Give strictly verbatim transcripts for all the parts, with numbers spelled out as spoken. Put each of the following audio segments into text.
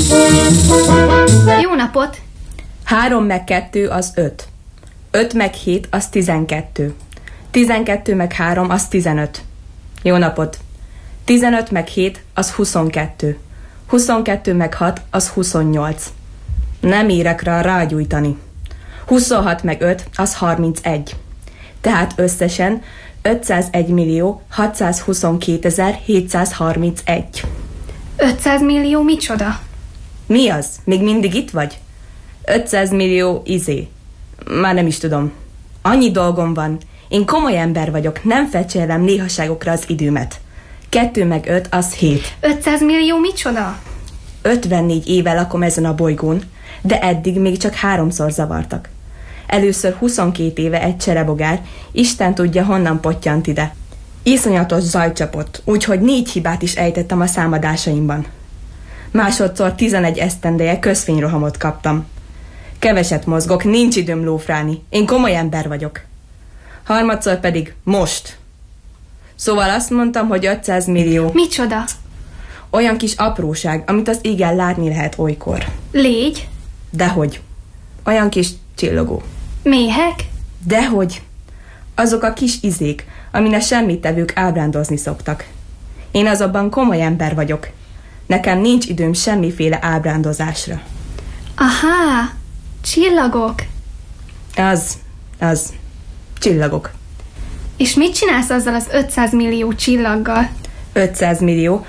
Jó napot! Három meg kettő az öt. Öt meg hét az tizenkettő. Tizenkettő meg három az tizenöt. Jó napot! Tizenöt meg hét az huszonkettő. Huszonkettő meg hat az huszonnyolc. Nem érek rá rágyújtani. Huszonhat meg öt az harmincegy. Tehát összesen ötszázegy millió hatszázhuszonkétezer-hétszázharmincegy. ötszáz millió micsoda? Mi az? Még mindig itt vagy? ötszáz millió izé. Már nem is tudom. Annyi dolgom van. Én komoly ember vagyok, nem fecsélem néhaságokra az időmet. Kettő meg öt az hét. ötszáz millió micsoda? ötvennégy éve lakom ezen a bolygón, de eddig még csak háromszor zavartak. Először huszonkét éve egy cserebogár, Isten tudja honnan pottyant ide. Iszonyatos zaj csapott, úgyhogy négy hibát is ejtettem a számadásaimban. Másodszor tizenegy esztendeje közfényrohamot kaptam. Keveset mozgok, nincs időm lófrálni. Én komoly ember vagyok. Harmadszor pedig most. Szóval azt mondtam, hogy ötszáz millió. Micsoda? Olyan kis apróság, amit az égen látni lehet olykor. Légy? Dehogy. Olyan kis csillogó. Méhek? Dehogy. Azok a kis izék, amin a semmittevők ábrándozni szoktak. Én azonban komoly ember vagyok. Nekem nincs időm semmiféle ábrándozásra. Aha, csillagok. Az, az, csillagok. És mit csinálsz azzal az ötszáz millió csillaggal? ötszáz millió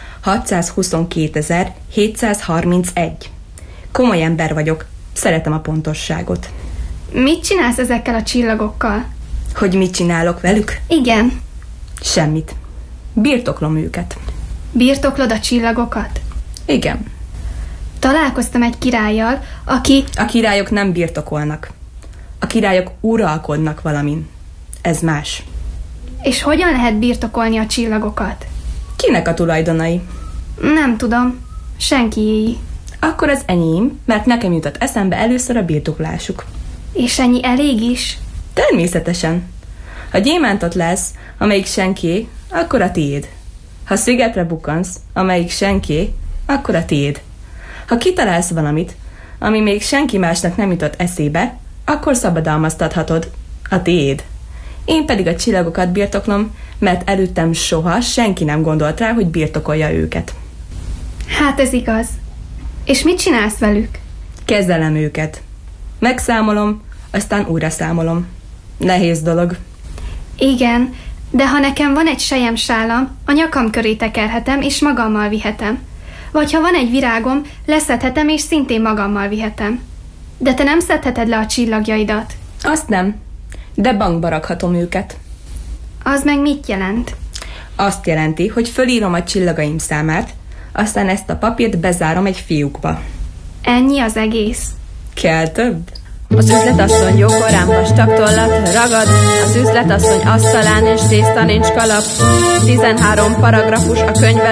hatszázhuszonkétezer-hétszázharmincegy. Komoly ember vagyok, szeretem a pontosságot. Mit csinálsz ezekkel a csillagokkal? Hogy mit csinálok velük? Igen. Semmit. Birtoklom őket. Birtoklod a csillagokat? Igen. Találkoztam egy királlyal, aki... A királyok nem birtokolnak. A királyok uralkodnak valamin. Ez más. És hogyan lehet birtokolni a csillagokat? Kinek a tulajdonai? Nem tudom. Senkiéi. Akkor az enyém, mert nekem jutott eszembe először a birtoklásuk. És ennyi elég is? Természetesen. Ha gyémántot lesz, amelyik senkié, akkor a tiéd. Ha szigetre bukkansz, amelyik senkié, akkor a tiéd. Ha kitalálsz valamit, ami még senki másnak nem jutott eszébe, akkor szabadalmaztathatod. A tiéd. Én pedig a csillagokat birtoklom, mert előttem soha senki nem gondolt rá, hogy birtokolja őket. Hát ez igaz. És mit csinálsz velük? Kezelem őket. Megszámolom, aztán újra számolom. Nehéz dolog. Igen, de ha nekem van egy selyemsálam, a nyakam köré tekerhetem, és magammal vihetem. Vagy ha van egy virágom, leszedhetem, és szintén magammal vihetem. De te nem szedheted le a csillagjaidat. Azt nem, de bankba rakhatom őket. Az meg mit jelent? Azt jelenti, hogy fölírom a csillagaim számát, aztán ezt a papírt bezárom egy fiúkba. Ennyi az egész. Kell több? Az üzletasszony jókorán vastagtollat ragad, az üzletasszony asztalán és tészta nincs kalap. tizenhárom paragrafus a könyvben.